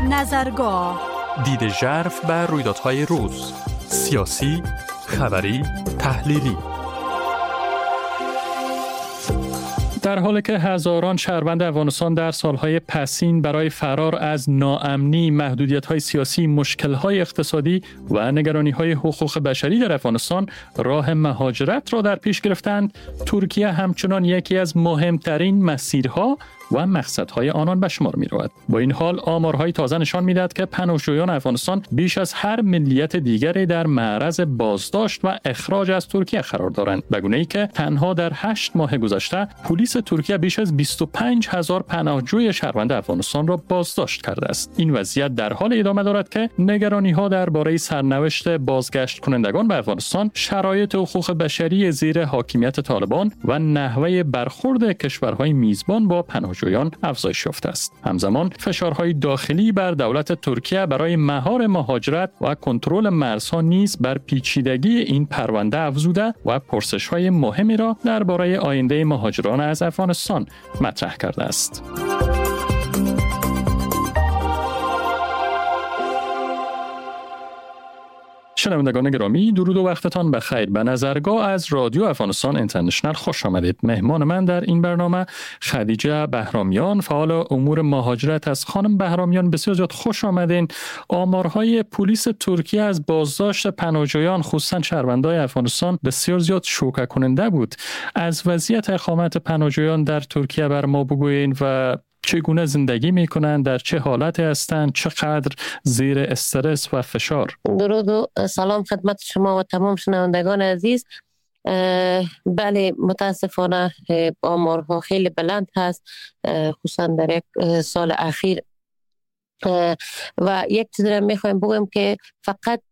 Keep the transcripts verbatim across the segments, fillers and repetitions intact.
نظرگاه، دید ژرف بر رویدادهای روز، سیاسی، خبری، تحلیلی. در حالی که هزاران شهروند افغانستان در سالهای پسین برای فرار از ناامنی، محدودیت‌های سیاسی، مشکل‌های اقتصادی و نگرانی‌های حقوق بشری در افغانستان راه مهاجرت را در پیش گرفتند، ترکیه همچنان یکی از مهمترین مسیرها و مقصدهای آنان به شمار می‌رود. با این حال آمارهای تازه نشان می‌دهد که پناهجویان افغانستان بیش از هر ملیت دیگری در معرض بازداشت و اخراج از ترکیه قرار دارند، به گونه‌ای که تنها در هشت ماه گذشته پلیس ترکیه بیش از بیست و پنج هزار پناهجوی شهروند افغانستان را بازداشت کرده است. این وضعیت در حال ادامه دارد که نگرانی‌ها درباره سرنوشت بازگشت کنندگان به افغانستان، شرایط حقوق بشری زیر حاکمیت طالبان و نحوه برخورد کشورهای میزبان با پناهجویان جویان افزایش یافته است. همزمان فشارهای داخلی بر دولت ترکیه برای مهار مهاجرت و کنترل مرزها نیز بر پیچیدگی این پرونده افزوده و پرسش‌های مهمی را درباره آینده مهاجران از افغانستان مطرح کرده است. شنوندگان گرامی، درود و وقتتان بخیر. به نظرگاه از رادیو افغانستان اینترنشنال خوش آمدید. مهمان من در این برنامه خدیجه بهرامیان، فعال امور مهاجرت است. خانم بهرامیان، بسیار زیاد خوش آمدین. آمارهای پلیس ترکیه از بازداشت پناهجویان خصوصا شهروندان افغانستان بسیار زیاد شوکه کننده بود. از وضعیت اقامت پناهجویان در ترکیه بر ما بگویین و چگونه زندگی میکنند، در چه حالتی هستند، چقدر زیر استرس و فشار؟ درود و سلام خدمت شما و تمام شنوندگان عزیز. بله، متاسفانه آمارها خیلی بلند هست، خصوصا در یک سال اخیر. و یک چیز را میخوایم بگم که فقط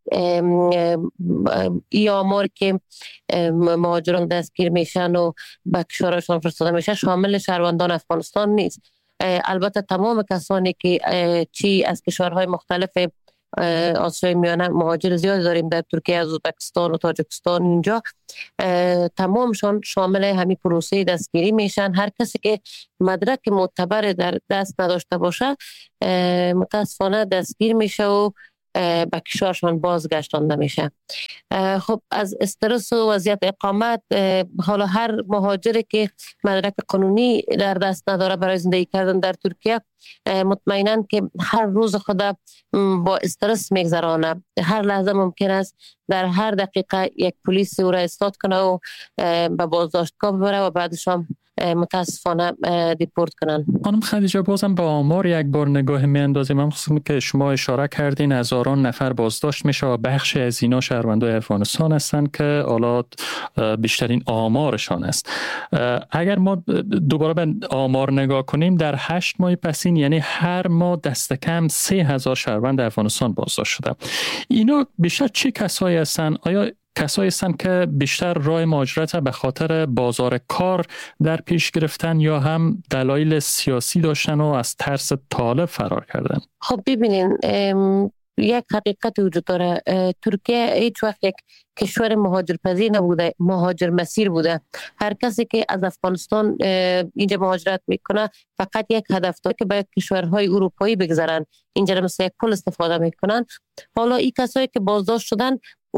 این آمار که مهاجران دستگیر میشن و به کشورشان فرستاده میشه شامل شهروندان افغانستان نیست. البته تمام کسانی که چی از کشورهای مختلف آسیای میانه مهاجر زیاد داریم در ترکیه، از ازبکستان و تاجیکستان، اینجا تمامشان شامل همین پروسه دستگیری میشن. هر کسی که مدرک معتبر در دست نداشته باشه متاسفانه دستگیر میشه و به کشورشان بازگشتانده میشه. خب از استرس و وضعیت اقامت، حالا هر مهاجری که مدرک قانونی در دست نداره برای زندگی کردن در ترکیه مطمئناً که هر روز خود با استرس میگذرانه. هر لحظه ممکن است در هر دقیقه یک پلیس او را استاد کنه و به بازداشتگاه ببره و بعدش هم متاسفانه دیپورت کنن. خانم خدیجه، بازم به آمار یک بار نگاه میاندازیم. هم خصوصا که شما اشاره کردین هزاران نفر بازداشت میشه و بخش از اینا شهروندان افغانستان هستند که حالا بیشترین آمارشان است. اگر ما دوباره به آمار نگاه کنیم، در هشت ماه پسین یعنی هر ماه دست کم سه هزار شهروند افغانستان بازداشت شده. اینا بیشتر چه کسایی هستند؟ آیا کسایی هستند که بیشتر راه مهاجرت به خاطر بازار کار در پیش گرفتن یا هم دلایل سیاسی داشتن و از ترس طالب فرار کردن؟ خب ببینین، یک حقیقت وجود داره. ترکیه هیچ وقت یک کشور مهاجرپذیر نبوده، مهاجر مسیر بوده. هر کسی که از افغانستان اینجا مهاجرت میکنه فقط یک هدف داره که به کشورهای اروپایی بگذرن، اینجا مثل یک پل استفاده میکنن. حالا این کسایی که بازداشت شدن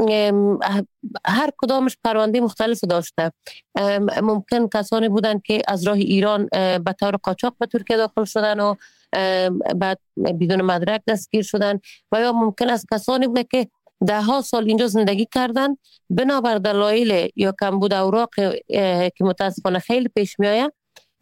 هر کدامش پرونده مختلف داشته. ممکن کسانی بودن که از راه ایران به طور قاچاق به ترکیه داخل شدن و بعد بدون مدرک دستگیر شدن، و یا ممکن است کسانی بوده که ده ها سال اینجا زندگی کردن بنابر دلایل یا کمبود اوراق که متاسفانه خیلی پیش می آید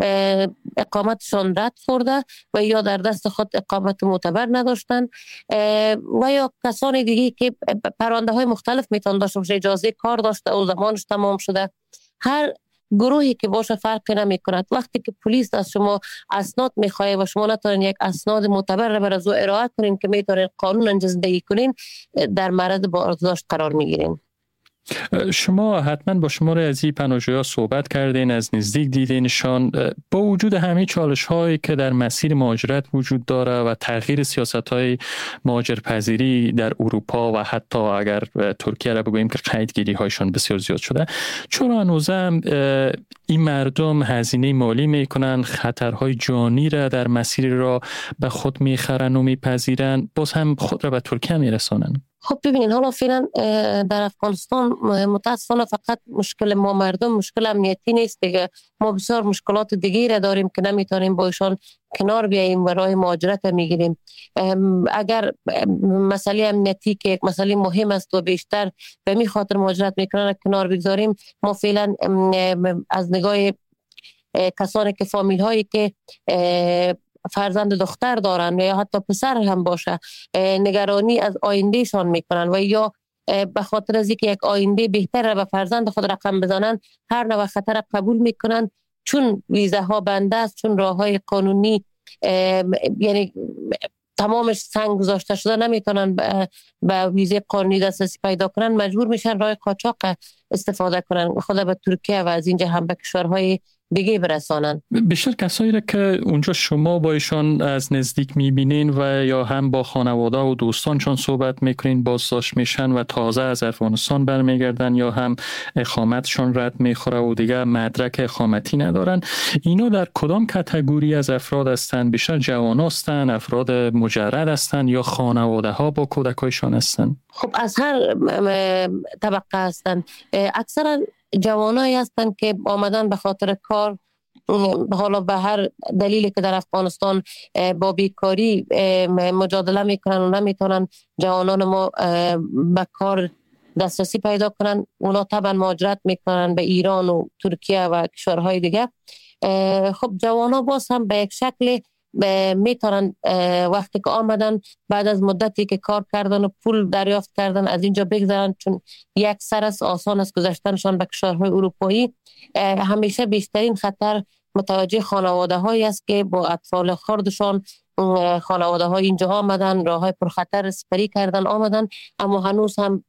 اقامتشان رد خورده و یا در دست خود اقامت معتبر نداشتن، و یا کسانی دیگه که پرونده های مختلف میتون داشته باشه، اجازه کار داشته و زمانش تمام شده. هر گروهی که باشه فرقی نمی کند. وقتی که پلیس از شما اسناد میخواه و شما نتونین یک اسناد معتبر را بر از او ارائه کنین که میتونین قانونا زندگی کنین، در معرض بازداشت قرار میگیرین. شما حتما با شماره از این پناهجویان صحبت کردین، از نزدیک دیدینشان. با وجود همه چالش هایی که در مسیر مهاجرت وجود داره و تغییر سیاست های مهاجرپذیری در اروپا و حتی اگر ترکیه را بگوییم که قیدگیری هایشان بسیار زیاد شده، چرا هنوزم این مردم هزینه مالی میکنن، خطرهای جانی را در مسیر را به خود میخرن و میپذیرن، باز هم خود را به ترکیه میرسانن؟ خب ببینید، حالا فعلا در افغانستان متاسفانه فقط مشکل ما مردم مشکل امنیتی نیست دیگه. ما بسیار مشکلات دیگه را داریم که نمیتونیم با ایشان کنار بیاییم و راه مهاجرت میگیریم. اگر مسئله امنیتی که یک مسئله مهم است و بیشتر به می خاطر مهاجرت میکنن کنار بگذاریم، ما فعلا از نگاه کسانی که فامیل هایی که فرزند دختر دارن یا حتی پسر هم باشه نگرانی از آیندهشان میکنن و یا به خاطر از اینکه یک آینده بهتر به فرزند خود رقم بزنن هر نوع خطر قبول میکنن، چون ویزه ها بنده است، چون راه های قانونی یعنی تمامش سنگ گذاشته شده، نمیتونن به ویزه قانونی دسترسی پیدا کنن، مجبور میشن راه قاچاق استفاده کنن، خود به ترکیه و از اینجا هم به کشورهای دیگه برسانن. بیشتر کسایی را که اونجا شما با ایشان از نزدیک میبینین و یا هم با خانواده و دوستانشان صحبت میکنین بازداشت میشن و تازه از افغانستان برمیگردن یا هم اقامتشان رد میخوره و دیگه مدرک اقامتی ندارن، اینا در کدام کاتگوری از افراد هستند؟ بیشتر جوان هستند، افراد مجرد هستند یا خانواده ها با کودکایشان هستند؟ خب از هر طبقه هستند. اکثرا جوانایی هستند که آمدن به خاطر کار، حالا به هر دلیلی که در افغانستان با بیکاری مجادله میکنن و نمیتونن جوانان ما به کار دسترسی پیدا کنن، اونا طبعا مهاجرت میکنن به ایران و ترکیه و کشورهای دیگه. خب جوانا باز هم به یک شکل میتونن وقتی که آمدن بعد از مدتی که کار کردن و پول دریافت کردن از اینجا بگذارن، چون یک سر است، آسان است گذشتنشان به کشورهای اروپایی. همیشه بیشترین خطر متوجه خانواده هایی است که با اطفال خردشان خانواده های اینجا آمدن، راه های پرخطر سپری کردن آمدن، اما هنوز هم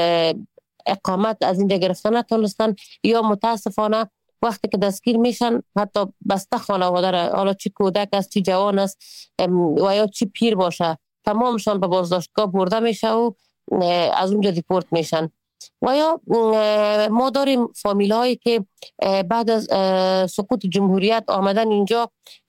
اقامت از اینجا گرفتن نتونستن یا متاسفانه وقتی که دستگیر میشن حتی بسته خانواده را، حالا چی کودک است، چی جوان است و یا چی پیر باشه، تمامشان به بازداشتگاه برده میشه و از اونجا دیپورت میشن. و یا ما داریم فامیل هایی که بعد از سقوط جمهوریت آمدن اینجا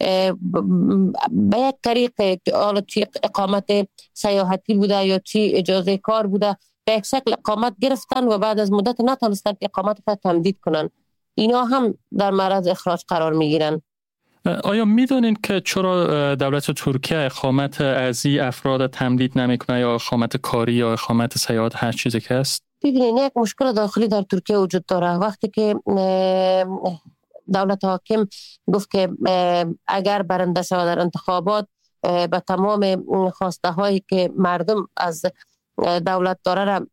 به یک طریق، حالا چی اقامت سیاحتی بوده یا چی اجازه کار بوده، به یک شکل اقامت گرفتن و بعد از مدت نتونستن اقامت را تمدید کنن، اینا هم در معرض اخراج قرار میگیرن. آیا میدونین که چرا دولت ترکیه اقامت از این افراد تمدید نمیکنه، یا اقامت کاری یا اقامت سیاحت هر چیزی که است؟ ببینید، یک مشکل داخلی در ترکیه وجود داره. وقتی که دولت حاکم گفت که اگر برنده شود در انتخابات به تمام خواسته هایی که مردم از دولت داره را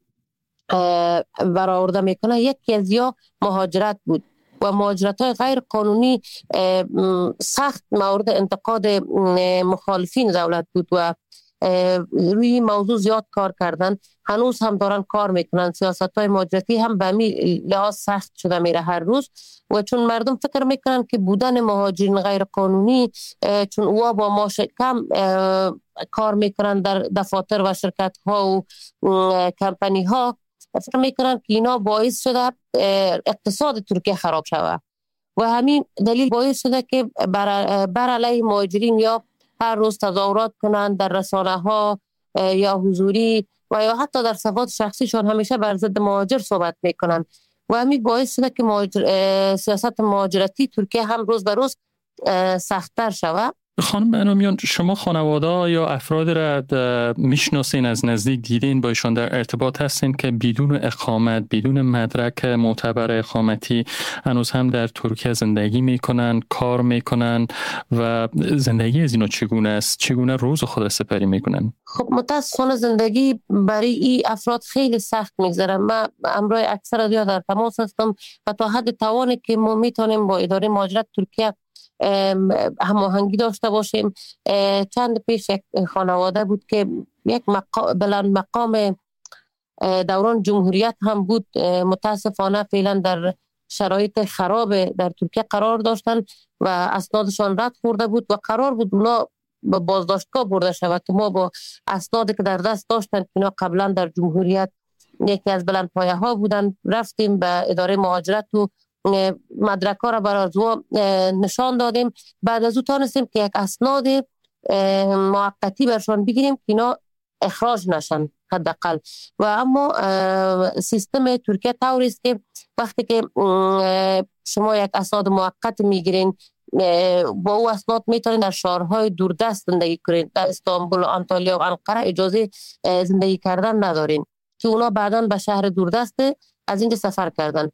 برآورده میکنه، یکی از یا مهاجرت بود و مهاجرت های غیر قانونی سخت مورد انتقاد مخالفین دولت بود و روی موضوع زیاد کار کردن، هنوز هم دارن کار میکنن. سیاست های مهاجرتی هم به می لحاظ سخت شده میره هر روز و چون مردم فکر میکنن که بودن مهاجرین غیر قانونی، چون اوها با ما کم کار میکنن در دفاتر و شرکت ها و کمپانی ها، فکر میکنن که اینا باعث شده اقتصاد ترکیه خراب شود و همین دلیل باعث شده که بر, بر علیه مهاجرین یا هر روز تظاهرات کنند در رسانه ها یا حضوری و یا حتی در صفحات شخصیشان همیشه بر ضد مهاجر صحبت میکنند و همین باعث شده که مهاجر، سیاست مهاجرتی ترکیه هم روز به روز سخت‌تر شود. خانم بنامیان، شما خانواده یا افراد را میشناسین، از نزدیک دیدین، با ایشان در ارتباط هستین که بدون اقامت، بدون مدرک معتبر اقامتی هنوز هم در ترکیه زندگی میکنن، کار میکنن و زندگی از اینا چگونه است؟ چگونه روز خود سپری میکنن؟ خب متاسفانه زندگی برای این افراد خیلی سخت میگذره. من امروز اکثر دیا در تماس هستم و تا حد توانی که ما میتونیم با اداره مهاجرت ترکیه هماهنگی داشته باشیم. چند پیش یک خانواده بود که یک مقام بلند مقام دوران جمهوریت هم بود، متاسفانه فعلا در شرایط خراب در ترکیه قرار داشتن و اسنادشان رد خورده بود و قرار بود اونا به بازداشتگاه برده شود که ما با اسنادی که در دست داشتن که اینا قبلا در جمهوریت یکی از بلند پایه ها بودن، رفتیم به اداره مهاجرت و مدرک ها را برای او نشان دادیم. بعد از او تانستیم که یک اسناد موقتی برشان بگیریم که اینا اخراج نشن حداقل. و اما سیستم ترکیه طوری است که وقتی که شما یک اسناد موقت میگیرین با او اسناد میتونین در شهرهای دوردست زندگی کنین. در استانبول، آنتالیا و انقره اجازه زندگی کردن ندارین که اونا بعداً به شهر دوردست از اینجا سفر کردن.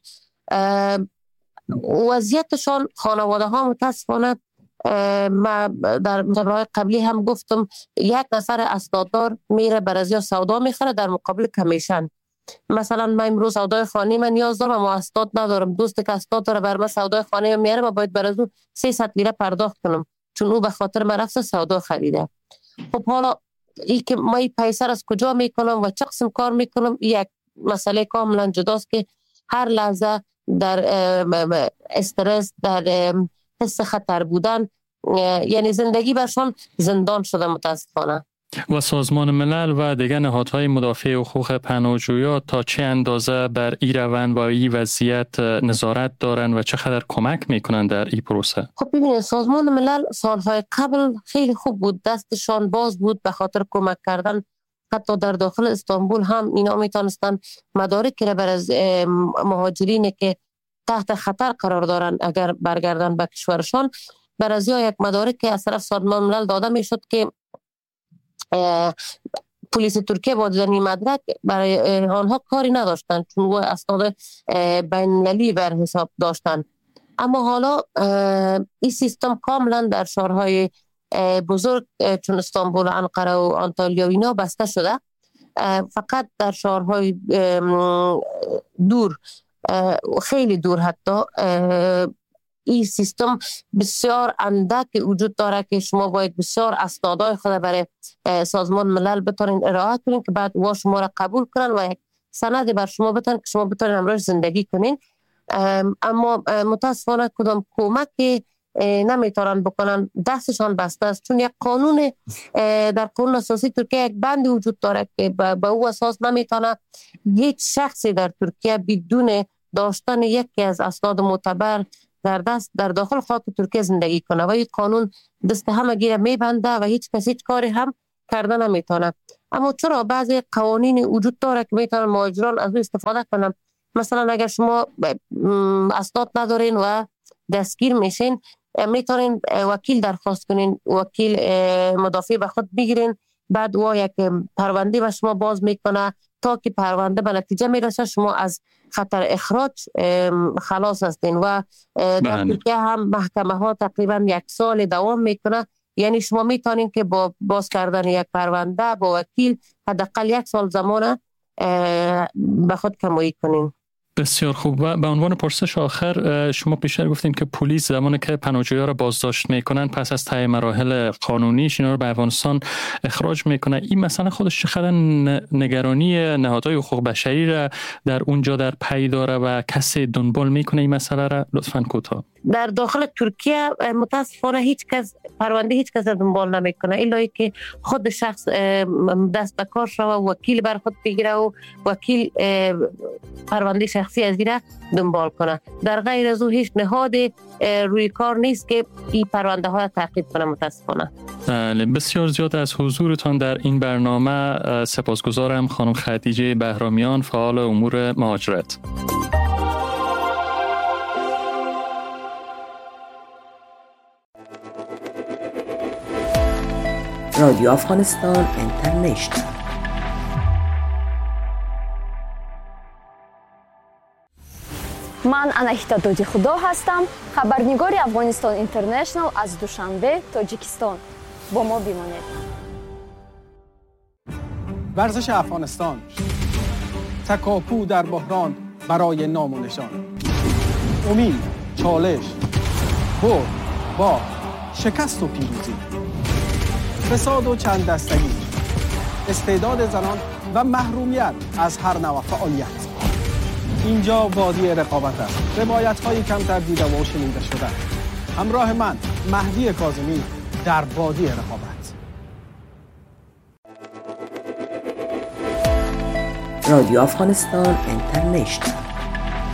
وضعیتشان خانواده ها متاسفانه، ما در مصاحبه‌های قبلی هم گفتم، یک نفر اسناددار میره برازیا سودا میخره در مقابل کمیشن. مثلا من امروز سودای خانه من نیاز دارم اما اسناد ندارم، دوست که اسناد داره بر من سودای خانه میاره، من باید بر از او سیصد لیره پرداخت کنم چون او به خاطر من رفته سودا خریده. خب حالا ای که ما این پیسه از کجا میکنم و چه قسم کار میکنم یک مسئله کاملا جداست که هر لحظه در استرس، در حس خطر بودن، یعنی زندگی برشان زندان شده متاسفانه. و سازمان ملل و دیگر نهادهای مدافع حقوق پناهجویان تا چه اندازه بر این روند و این وضعیت نظارت دارن و چقدر کمک میکنن در این پروسه؟ خب ببینید، سازمان ملل سالهای قبل خیلی خوب بود، دستشان باز بود به خاطر کمک کردن. حتی در داخل استانبول هم اینا میتونستن مدارکی را بر از مهاجرینی که تحت خطر قرار دارن اگر برگردن به کشورشان، بر از یک مدارک از طرف سازمان ملل داده میشد که پلیس ترکیه با دیدن مدرک برای آنها کاری نداشتن چون و اسناد بین المللی بر حساب داشتن. اما حالا این سیستم کاملا در شهرهای بزرگ چون استانبول، انقره و آنتالیا اینا بسته شده. فقط در شهرهای دور، خیلی دور حتی، این سیستم بسیار اندک وجود داره که شما باید بسیار اسنادهای خود برای سازمان ملل بتونین ارائه کنین که بعد وا شما را قبول کنن و یک سند بر شما بتن که شما بتونین امروز زندگی کنین. اما متاسفانه کدام کمک نمیتونن بکنن، دستشان بسته است چون یک قانون در قانون اساسی ترکیه یک بند وجود داره که به او اساس نمیتونه هیچ شخصی در ترکیه بدون داشتن یکی از اسناد معتبر در دست در داخل خاک ترکیه زندگی کنه و این قانون دست همه گیره میبنده و هیچ کسی هیچ کاری هم کرده نمیتونه. اما چرا بعضی قوانین وجود داره که میتونن مهاجران از او استفاده کنن. مثلا اگر شما اسناد ندارین و دستگیر میشین، میتونین وکیل درخواست کنین، وکیل مدافع به خود بگیرین، بعد او یک پرونده به شما باز میکنه تا که پرونده به نتیجه میرسه شما از خطر اخراج خلاص هستین. و در ترکیه هم محکمه ها تقریبا یک سال دوام میکنه، یعنی شما میتونین که با باز کردن یک پرونده با وکیل حداقل یک سال زمان به خود کمایی کنین. بسیار خوب. و به عنوان پرسش آخر، شما پیشتر گفتین که پلیس زمانی که پناهجویان را بازداشت میکنن پس از طی مراحل قانونیش اینا رو به افغانستان اخراج میکنه، این مسئله خودش چقدر نگرانی نهادهای حقوق بشری را در اونجا در پی داره و کسی دنبال میکنه این مسئله را؟ لطفاً کوتاه. در داخل ترکیه متاسفانه هیچ کس پرونده هیچ کس دنبال نمیکنه الا که خود شخص دست به کار شوه و وکیل بر خود بگیره و وکیل پرونده شخصی از دیره دنبال کنه. در غیر از او هیچ نهاد روی کار نیست که این پرونده ها را تعقیب کنه متاسفانه. بسیار زیاد از حضورتان در این برنامه سپاسگزارم خانم خدیجه بهرامیان، فعال امور مهاجرت. رادیو افغانستان اینترنشنال. من اناهیتا دودی خدا هستم، خبرنگاری افغانستان اینترنشنال از دوشنبه، تاجیکستان. با ما بمانید. ورزش افغانستان، تکاپو در بحران برای نام و نشان، امید، چالش، برد، باخت، شکست و پیروزی، فساد و چند دستگی، استعداد زنان و محرومیت از هر نوع فعالیت. اینجا وادی رقابت است. روایت‌های کمتر دیده و شنیده شده. همراه من مهدی کاظمی در وادی رقابت. رادیو افغانستان اینترنشنال.